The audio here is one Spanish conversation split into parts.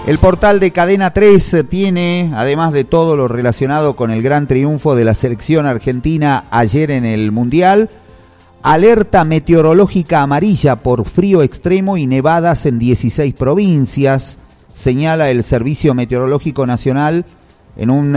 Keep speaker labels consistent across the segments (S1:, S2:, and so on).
S1: El portal de Cadena 3 tiene, además de todo lo relacionado con el gran triunfo de la selección argentina ayer en el Mundial, alerta meteorológica amarilla por frío extremo y nevadas en 16 provincias, señala el Servicio Meteorológico Nacional en un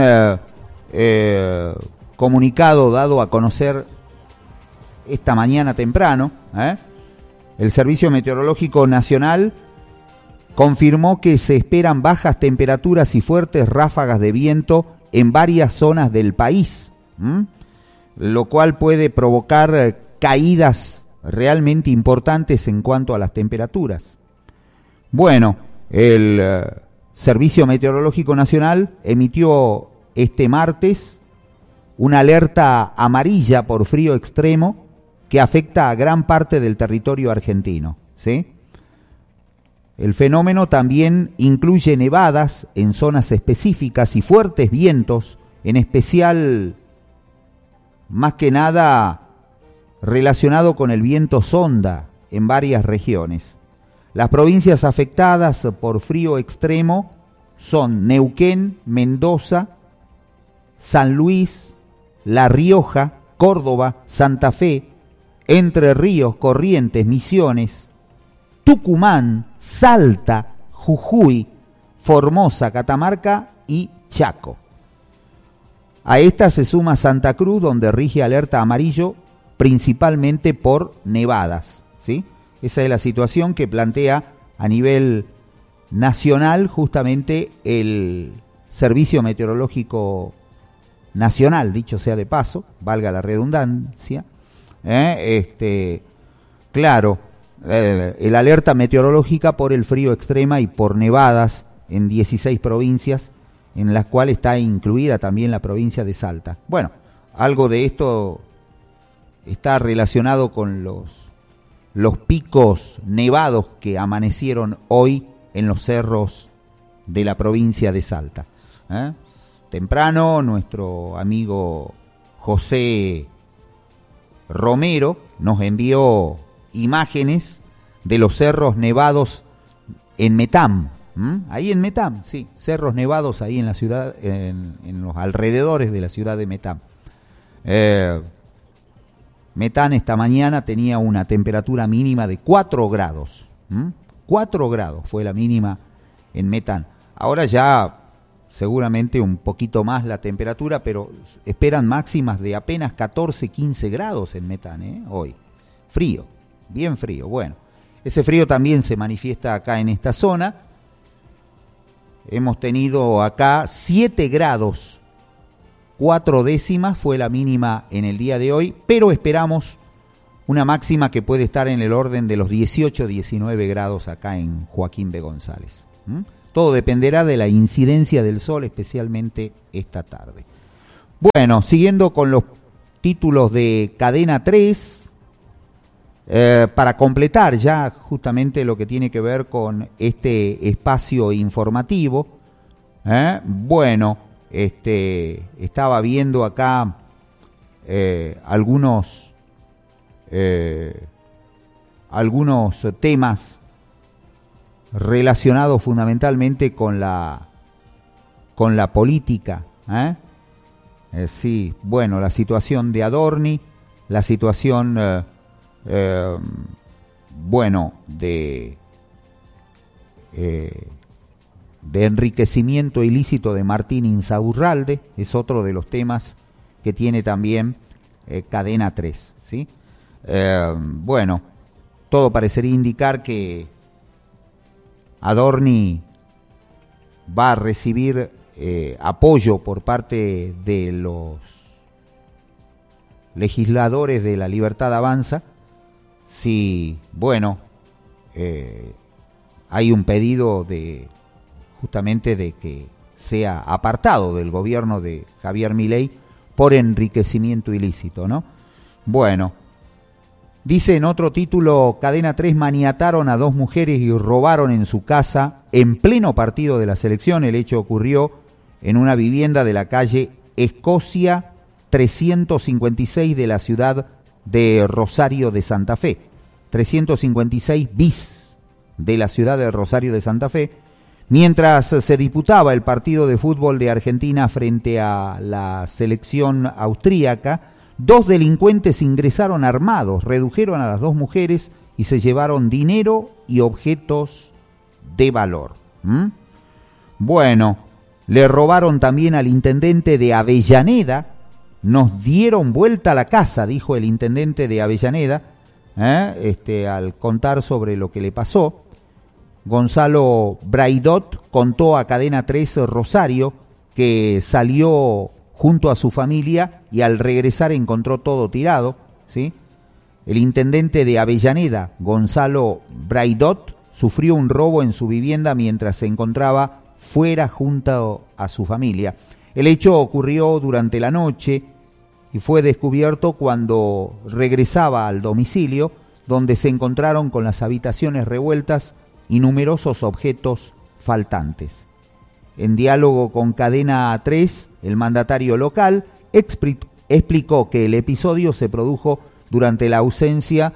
S1: comunicado dado a conocer esta mañana temprano. El Servicio Meteorológico Nacional confirmó que se esperan bajas temperaturas y fuertes ráfagas de viento en varias zonas del país, lo cual puede provocar caídas realmente importantes en cuanto a las temperaturas. Bueno, el Servicio Meteorológico Nacional emitió este martes una alerta amarilla por frío extremo que afecta a gran parte del territorio argentino, ¿sí? El fenómeno también incluye nevadas en zonas específicas y fuertes vientos, en especial, más que nada, relacionado con el viento sonda en varias regiones. Las provincias afectadas por frío extremo son Neuquén, Mendoza, San Luis, La Rioja, Córdoba, Santa Fe, Entre Ríos, Corrientes, Misiones, Tucumán, Salta, Jujuy, Formosa, Catamarca y Chaco. A esta se suma Santa Cruz, donde rige alerta amarillo principalmente por nevadas, ¿sí? Esa es la situación que plantea a nivel nacional justamente el Servicio Meteorológico Nacional, dicho sea de paso, valga la redundancia. Claro, el alerta meteorológica por el frío extrema y por nevadas en 16 provincias, en las cuales está incluida también la provincia de Salta. Bueno, algo de esto está relacionado con los picos nevados que amanecieron hoy en los cerros de la provincia de Salta. Temprano, nuestro amigo José Romero nos envió imágenes de los cerros nevados en Metam. Ahí en Metam, sí, cerros nevados ahí en la ciudad, en los alrededores de la ciudad de Metam. Metam esta mañana tenía una temperatura mínima de 4 grados. 4 grados fue la mínima en Metam. Ahora ya seguramente un poquito más la temperatura, pero esperan máximas de apenas 14, 15 grados en Metam, hoy. Frío, bien frío. Bueno, ese frío también se manifiesta acá en esta zona. Hemos tenido acá 7 grados, 4 décimas fue la mínima en el día de hoy, pero esperamos una máxima que puede estar en el orden de los 18, 19 grados acá en Joaquín B. González. Todo dependerá de la incidencia del sol, especialmente esta tarde. Bueno, siguiendo con los títulos de Cadena 3, para completar ya justamente lo que tiene que ver con este espacio informativo, bueno, estaba viendo acá algunos temas relacionados fundamentalmente con la política. Sí, bueno, la situación de Adorni, la situación bueno, de enriquecimiento ilícito de Martín Insaurralde, es otro de los temas que tiene también Cadena 3, ¿sí? Bueno, todo parecería indicar que Adorni va a recibir apoyo por parte de los legisladores de La Libertad Avanza. Si, bueno, hay un pedido justamente de que sea apartado del gobierno de Javier Milei por enriquecimiento ilícito, ¿no? Bueno, dice en otro título, Cadena 3: maniataron a 2 mujeres y robaron en su casa en pleno partido de la selección. El hecho ocurrió en una vivienda de la calle Escocia 356 de la ciudad de Rosario de Santa Fe, 356 bis de la ciudad de Rosario de Santa Fe, Mientras se disputaba el partido de fútbol de Argentina frente a la selección austríaca, 2 delincuentes ingresaron armados, redujeron a las 2 mujeres y se llevaron dinero y objetos de valor. Bueno, le robaron también al intendente de Avellaneda. Nos dieron vuelta a la casa, dijo el intendente de Avellaneda, al contar sobre lo que le pasó. Gonzalo Braidot contó a Cadena 3 Rosario que salió junto a su familia y al regresar encontró todo tirado, ¿sí? El intendente de Avellaneda, Gonzalo Braidot, sufrió un robo en su vivienda mientras se encontraba fuera junto a su familia. El hecho ocurrió durante la noche y fue descubierto cuando regresaba al domicilio, donde se encontraron con las habitaciones revueltas y numerosos objetos faltantes. En diálogo con Cadena 3, el mandatario local explicó que el episodio se produjo durante la ausencia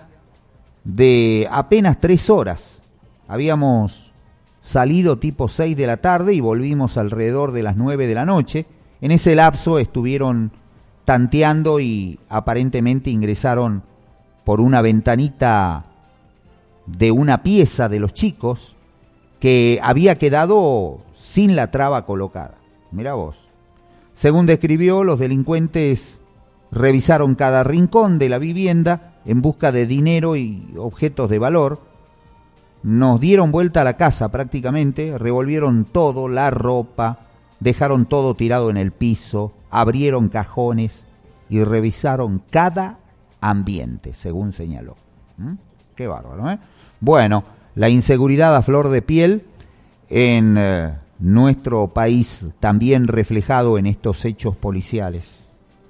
S1: de apenas 3 horas. Habíamos salido tipo 6 de la tarde y volvimos alrededor de las 9 de la noche. En ese lapso estuvieron tanteando y aparentemente ingresaron por una ventanita de una pieza de los chicos que había quedado sin la traba colocada. Mirá vos. Según describió, los delincuentes revisaron cada rincón de la vivienda en busca de dinero y objetos de valor. Nos dieron vuelta a la casa prácticamente, revolvieron todo, la ropa, dejaron todo tirado en el piso, abrieron cajones y revisaron cada ambiente, según señaló. Qué bárbaro, ¿eh? Bueno, la inseguridad a flor de piel en nuestro país, también reflejado en estos hechos policiales.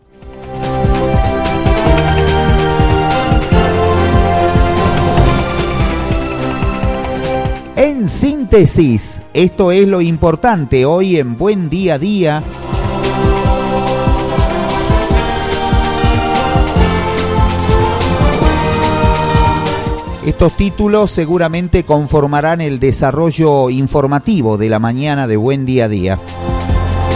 S1: En síntesis, esto es lo importante hoy en Buen Día a Día. Estos títulos seguramente conformarán el desarrollo informativo de la mañana de Buen Día a Día.